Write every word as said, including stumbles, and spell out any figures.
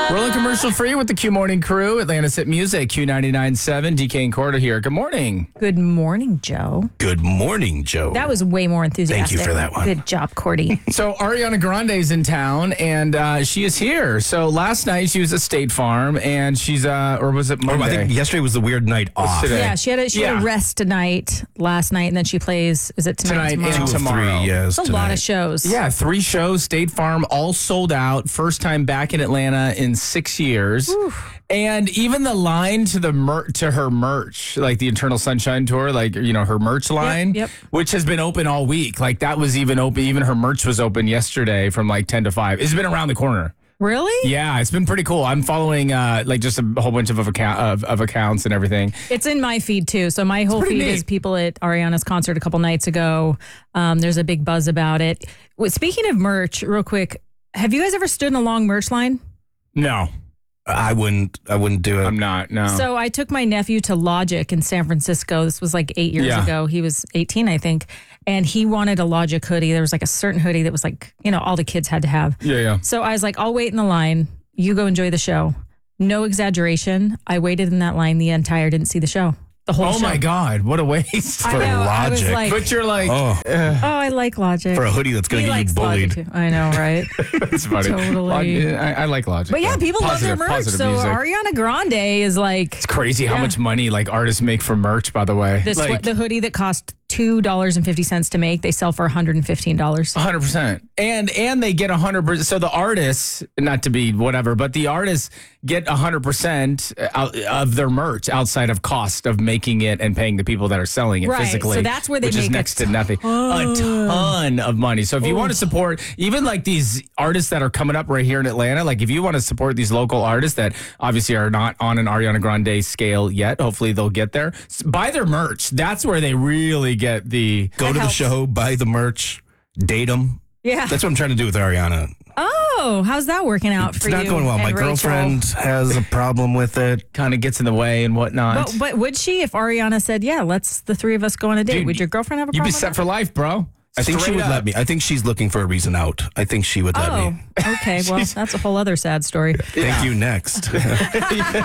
Rolling commercial free with the Q Morning Crew, Atlanta's Hit Music, Q ninety-nine point seven. D K and Corda here. Good morning. Good morning, Joe. Good morning, Joe. That was way more enthusiastic. Thank you for that one. Good job, Cordy. So Ariana Grande's in town, and uh, she is here. So last night she was at State Farm, and she's, uh, or was it Oh, Monday? I think yesterday was the weird night off. today? Yeah, she had a she had Yeah. a rest tonight, last night, and then she plays. Is it tonight? Tonight tomorrow? and Two of tomorrow. three, yes. It's a lot tonight. of shows. Yeah, three shows, State Farm, all sold out. First time back in Atlanta in six years. And even the line to the mer- to her merch, like the Eternal Sunshine Tour, like, you know, her merch line, yep. which has been open all week. Like that was even open. Even her merch was open yesterday from like ten to five. It's been around the corner. Really? Yeah, it's been pretty cool. I'm following uh, like just a whole bunch of account of, of accounts and everything. It's in my feed too. So my whole pretty feed neat. is people at Ariana's concert a couple nights ago. Um, there's a big buzz about it. Wait, Speaking of merch, real quick, have you guys ever stood in a long merch line? No, I wouldn't. I wouldn't do it. I'm not. No. So I took my nephew to Logic in San Francisco. This was like eight years Yeah. ago. He was eighteen, I think. And he wanted a Logic hoodie. There was like a certain hoodie that was like, you know, all the kids had to have. yeah, yeah. So I was like, I'll wait in the line. You go enjoy the show. No exaggeration. I waited in that line the entire, didn't see the show. The whole Oh show. my God, what a waste. I for know. I was Logic. like, But you're like, oh, oh, I like Logic. for a hoodie that's going he to get you likes Logic bullied. too. I know, right? it's funny. Totally. Log- I, I like Logic. But yeah, though. people Positive- love their merch. positive So music. Ariana Grande is like It's crazy how Yeah. much money like artists make from merch, by the way. this like, the hoodie that cost two dollars and fifty cents to make. They sell for one hundred and fifteen dollars. one hundred percent. And and they get one hundred percent. So the artists, not to be whatever, but the artists get one hundred percent out of their merch outside of cost of making it and paying the people that are selling it Right. physically. So that's where they which is make a next to nothing. A ton of money. So if you want to support even like these artists that are coming up right here in Atlanta, like if you want to support these local artists that obviously are not on an Ariana Grande scale yet, hopefully they'll get there. S- Buy their merch. That's where they really get the Go That to the helps. show, buy the merch, date them. Yeah. That's what I'm trying to do with Ariana. Oh, how's that working out It's for you? not going well. and My Rachel? girlfriend has a problem with it. kind of gets in the way and whatnot. But, but would she, if Ariana said, "Yeah, let's the three of us go on a date"? Dude, would your girlfriend have a You'd problem? be set with for life, bro. I think she Straight would up. let me. I think she's looking for a reason out. I think she would let that? me. Oh, okay. Well, that's a whole other sad story. Thank you. Next.